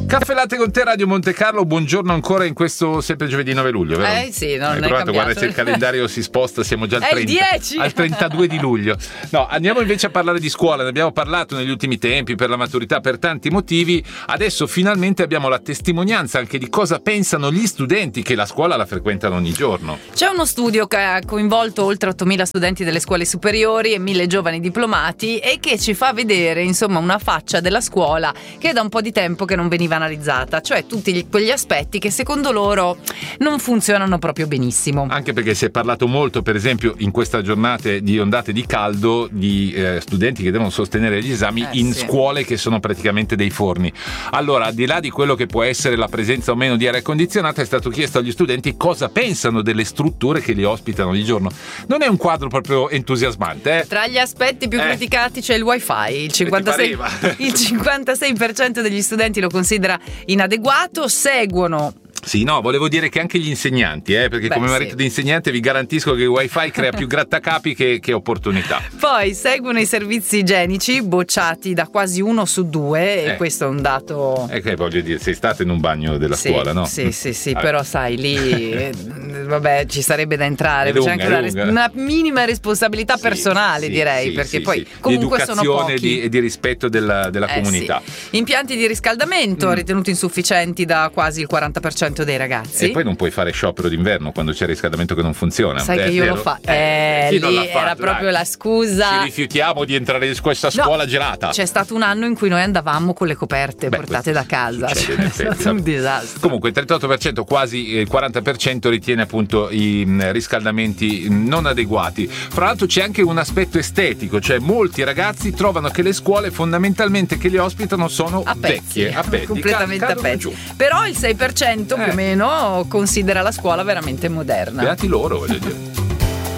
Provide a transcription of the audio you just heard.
Caffè Latte con te, Radio Monte Carlo, buongiorno ancora in questo sempre giovedì 9 luglio, vero? Sì, non è provato, cambiato. guarda se il calendario si sposta, siamo già al 30, 10. al 32 di luglio. No, andiamo invece a parlare di scuola, ne abbiamo parlato negli ultimi tempi per la maturità, per tanti motivi. Adesso finalmente abbiamo la testimonianza anche di cosa pensano gli studenti che la scuola la frequentano ogni giorno. C'è uno studio che ha coinvolto oltre 8.000 studenti delle scuole superiori e 1.000 giovani diplomati e che ci fa vedere insomma una faccia della scuola che da un po' di tempo che non veniva analizzata, cioè tutti quegli aspetti che secondo loro non funzionano proprio benissimo. Anche perché si è parlato molto, per esempio, in questa giornata di ondate di caldo, di studenti che devono sostenere gli esami in scuole che sono praticamente dei forni. Allora, al di là di quello che può essere la presenza o meno di aria condizionata, è stato chiesto agli studenti cosa pensano delle strutture che li ospitano ogni giorno. Non è un quadro proprio entusiasmante, Tra gli aspetti più criticati c'è il wifi, il 56% degli studenti lo considera inadeguato, seguono. Sì, no, volevo dire che anche gli insegnanti, perché come marito di insegnante vi garantisco che il wifi crea più grattacapi che opportunità. Poi seguono i servizi igienici, bocciati da quasi 1 su 2, e questo è un dato. Che voglio dire, sei stato in un bagno della scuola, no? Sì, però sai, lì vabbè, ci sarebbe da entrare, c'è anche una minima responsabilità personale, direi, perché poi comunque sono pochi. E di rispetto della comunità. Impianti di riscaldamento ritenuti insufficienti da quasi il 40% dei ragazzi. E poi non puoi fare sciopero d'inverno quando c'è il riscaldamento che non funziona. Sai che io lo faccio. Lì era proprio la scusa. Ci rifiutiamo di entrare in questa scuola gelata. C'è stato un anno in cui noi andavamo con le coperte portate da casa. È stato un disastro. Comunque il 38%, quasi il 40% ritiene appunto i riscaldamenti non adeguati. Fra l'altro c'è anche un aspetto estetico, cioè molti ragazzi trovano che le scuole fondamentalmente che li ospitano sono vecchie, a pezzi, completamente a pezzi. Però il 6% più o meno considera la scuola veramente moderna. Beati loro, voglio dire.